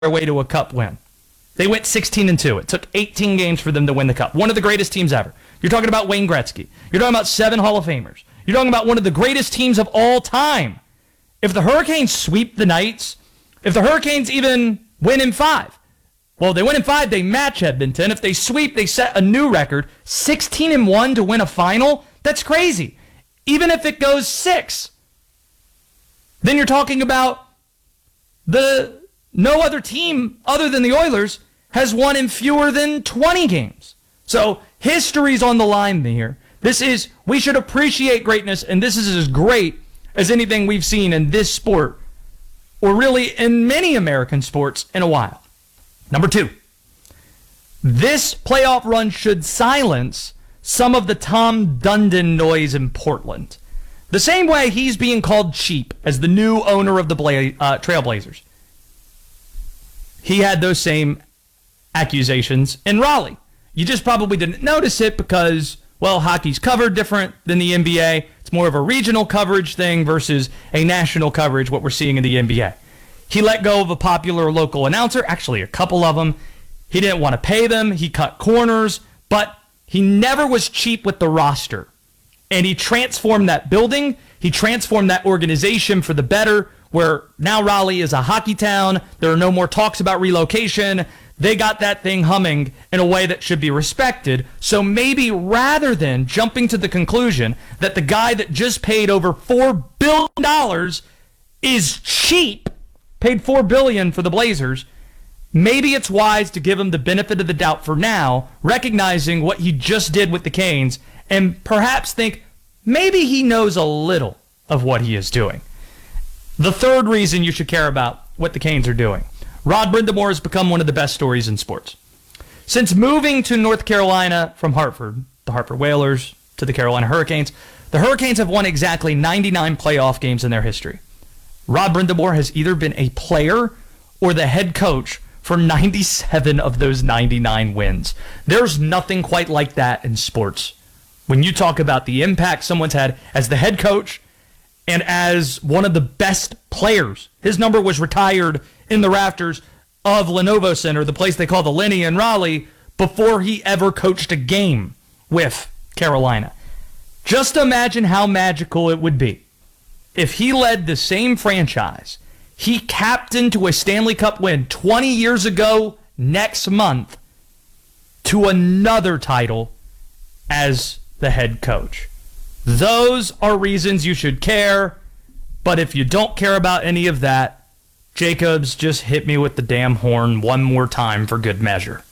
way to a cup win. They went 16-2. It took 18 games for them to win the cup. One of the greatest teams ever. You're talking about Wayne Gretzky. You're talking about 7 Hall of Famers. You're talking about one of the greatest teams of all time. If the Hurricanes sweep the Knights, if the Hurricanes even win in 5, well, they win in 5, they match Edmonton. If they sweep, they set a new record. 16-1 to win a final? That's crazy. Even if it goes 6, then you're talking about no other team other than the Oilers has won in fewer than 20 games. So history's on the line here. We should appreciate greatness, and this is as great as anything we've seen in this sport, or really in many American sports in a while. Number 2, this playoff run should silence some of the Tom Dundon noise in Portland. The same way he's being called cheap as the new owner of the Trailblazers. He had those same accusations in Raleigh. You just probably didn't notice it because, well, hockey's covered different than the NBA. It's more of a regional coverage thing versus a national coverage, what we're seeing in the NBA. He let go of a popular local announcer, actually a couple of them. He didn't want to pay them. He cut corners, but he never was cheap with the roster. And he transformed that building. He transformed that organization for the better, where now Raleigh is a hockey town. There are no more talks about relocation. They got that thing humming in a way that should be respected. So maybe rather than jumping to the conclusion that the guy that just paid over $4 billion is cheap, paid $4 billion for the Blazers, maybe it's wise to give him the benefit of the doubt for now, recognizing what he just did with the Canes, and perhaps think maybe he knows a little of what he is doing. The third reason you should care about what the Canes are doing. Rod Brind'Amour has become one of the best stories in sports. Since moving to North Carolina from Hartford, the Hartford Whalers to the Carolina Hurricanes, the Hurricanes have won exactly 99 playoff games in their history. Rod Brind'Amour has either been a player or the head coach for 97 of those 99 wins. There's nothing quite like that in sports. When you talk about the impact someone's had as the head coach and as one of the best players. His number was retired in the rafters of Lenovo Center, the place they call the Lenny in Raleigh, before he ever coached a game with Carolina. Just imagine how magical it would be if he led the same franchise he captained to a Stanley Cup win 20 years ago next month to another title as the head coach. Those are reasons you should care, but if you don't care about any of that, Jacobs, just hit me with the damn horn one more time for good measure.